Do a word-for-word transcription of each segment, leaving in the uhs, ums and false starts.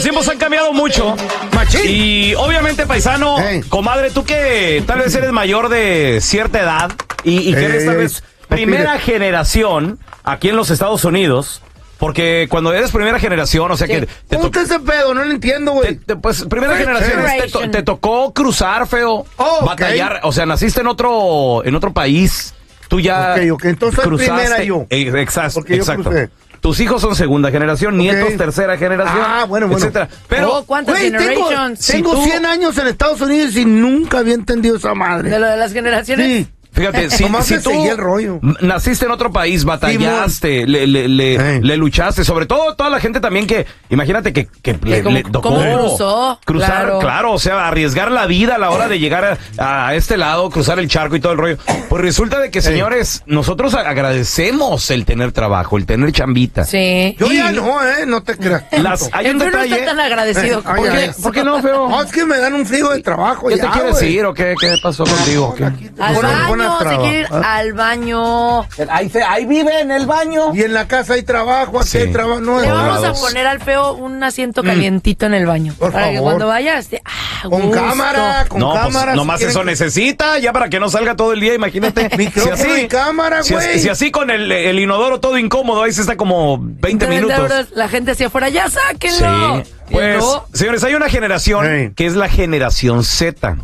los tiempos han cambiado mucho. Machín. Y obviamente, paisano, Hey. comadre, tú que tal vez eres mayor de cierta edad y, y que eres tal Hey, vez no primera pide. generación aquí en los Estados Unidos, porque cuando eres primera generación, o sea Sí. que te ¿Cómo tocó... está ese pedo? No lo entiendo, güey. Te- te- pues primera First generación es, te, to- generation. te tocó cruzar, feo, Oh, ok. batallar, o sea, naciste en otro en otro país, tú ya Ok, ok, entonces soy primera yo. Eh, exacto, Porque yo exacto. crucé. Tus hijos son segunda generación, nietos Ok. tercera generación, Ah, bueno, bueno. etcétera. Pero Oh, ¿cuántas Güey, tengo, generations? Si tengo tú- cien años en Estados Unidos y nunca había entendido esa madre. De lo de las generaciones. Sí. fíjate, si, Nomás si le tú seguí el rollo. m- naciste en otro país, batallaste, le, le, le, Hey. le luchaste, sobre todo toda la gente también que, imagínate que, que le, cómo- le tocó cómo cruzó, cruzar, claro. claro, o sea, arriesgar la vida a la hora de llegar a, a este lado, cruzar el charco y todo el rollo. Pues resulta de que, señores, nosotros a- agradecemos el tener trabajo, el tener chambita. Sí. Yo Y- ya no, ¿eh? No te creas. Las, hay El un feo no detalle. está tan agradecido. Eh, ay, ¿Por ay, qué? ay. ¿Por qué no, feo? No, es que me dan un frigo de trabajo. ¿Qué ya, te quieres güey. ir o qué, qué pasó contigo? ¿Qué? Aquí te Al ponen- ponen baño, a se trabajar. quiere ir al baño. Ahí, se- ahí vive en el baño. Y en la casa hay trabajo, aquí Sí. hay trabajo. No, Le no, vamos a lados. poner al feo un asiento calientito en el baño. Por para que favor. cuando vaya esté. Ah, Con gusto. cámara, con No, cámara. pues nomás si eso quieren que- necesita, ya para que no salga todo el día, imagínate. Micrófono y cámara, si, güey. si así con el, el inodoro todo incómodo, ahí se está como veinte veinte minutos. euros, la gente hacia afuera, ya Sí, sáquenlo. Y pues, luego, señores, hay una generación Hey. que es la generación Z.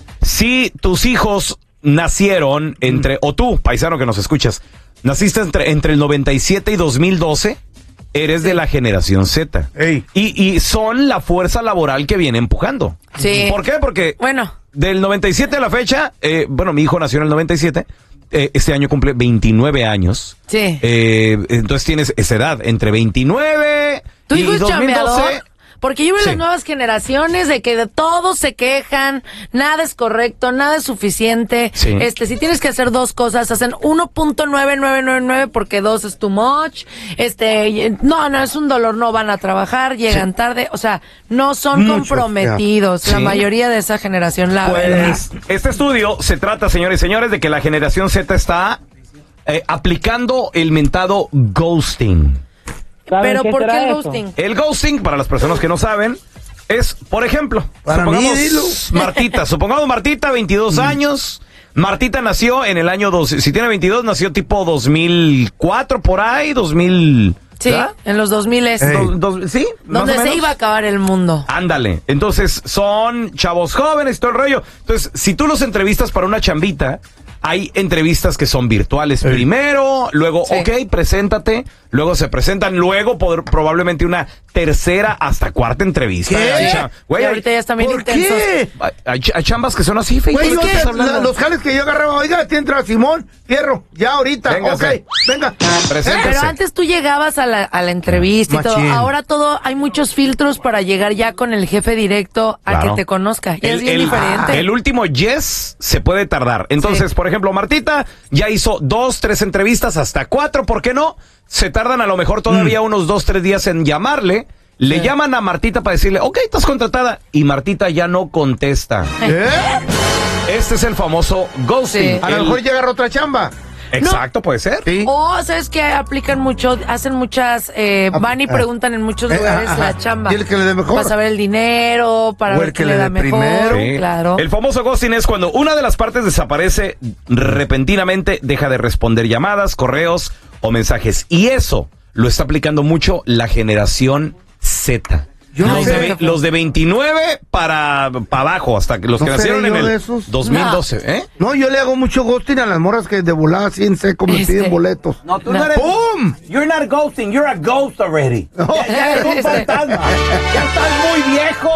Si tus hijos nacieron entre, o tú, paisano que nos escuchas, naciste entre, entre el noventa y siete y dos mil doce, eres de la generación Z. Ey. Y, y son la fuerza laboral que viene empujando. Sí. ¿Por qué? Porque bueno, del noventa y siete a la fecha, eh, bueno, mi hijo nació en el noventa y siete, eh, este año cumple veintinueve años. sí. Eh, entonces tienes esa edad, entre veintinueve ¿Tu y hijo es dos mil doce. chambeador? Porque yo veo Sí. las nuevas generaciones de que de todos se quejan, nada es correcto, nada es suficiente. Sí. Este, si tienes que hacer dos cosas, hacen uno punto nueve nueve nueve nueve porque dos es too much. Este, y- no, no es un dolor, no van a trabajar, llegan tarde, o sea, no son Muchos, comprometidos. ya. La Sí. mayoría de esa generación, la verdad. Pues, este estudio se trata, señores y señores, de que la generación Z está eh, aplicando el mentado ghosting. Pero ¿por qué el eso? ghosting? El ghosting, para las personas que no saben, es, por ejemplo, Para mí, supongamos dilo. Martita, supongamos Martita, veintidós años. Martita nació en el año dos, si tiene veintidós, nació tipo dos mil cuatro por ahí, dos mil. Sí, ¿verdad? en los dos mil es Ey. Do- dos- sí, más donde o se menos. iba a acabar el mundo. Ándale, entonces son chavos jóvenes, todo el rollo. Entonces, si tú los entrevistas para una chambita, hay entrevistas que son virtuales Sí. primero, luego, Sí. ok, preséntate, luego se presentan, luego por- probablemente una tercera hasta cuarta entrevista. ¿Qué? Hay cha- Y Güey, hay, ahorita ya están bien ¿Por intensos. qué? hay- hay ch- hay chambas que son así, Fey. Güey, ¿de yo qué te- estás hablando? la- los jales que yo agarraba, oiga, te entra Simón, Fierro, ya ahorita, Véngase. ok, venga. Preséntese. Pero antes tú llegabas a la, a la entrevista y todo. Machín. Ahora todo, hay muchos filtros para llegar ya con el jefe directo a Claro. que te conozca. Y es El, bien el- diferente. el último yes se puede tardar. Entonces, Sí. por ejemplo, Martita ya hizo dos, tres entrevistas, hasta cuatro, ¿por qué no? Se tardan a lo mejor todavía unos dos, tres días en llamarle. Le Sí. llaman a Martita para decirle, ok, estás contratada. Y Martita ya no contesta. ¿Eh? Este es el famoso ghosting. Sí. A lo El- mejor llega a otra chamba. Exacto, puede ser. Sí. O, ¿sabes que aplican mucho, hacen muchas, eh, Ah, van y ah. preguntan en muchos Eh, lugares ajá. la chamba. Y el que le dé mejor. Para saber el dinero, para O ver el qué que le le da dé mejor. primero. Sí. Claro. El famoso ghosting es cuando una de las partes desaparece repentinamente, deja de responder llamadas, correos o mensajes. Y eso lo está aplicando mucho la generación Z. Yo no los, sé. de, ve- los de veintinueve para, para abajo, hasta que los ¿No que seré nacieron en yo de el esos? dos mil doce. ¿Eh? No, yo le hago mucho ghosting a las morras que de volada así en seco me Este. piden boletos. No, tú No. no eres. ¡Pum! You're not ghosting, you're a ghost already. Ya, ya eres un Este. fantasma. Ya estás muy viejo.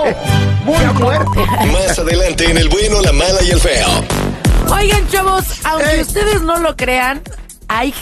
Muy fuerte. Más adelante en El Bueno, la Mala y el Feo. Oigan, chavos, aunque Ey. ustedes no lo crean, hay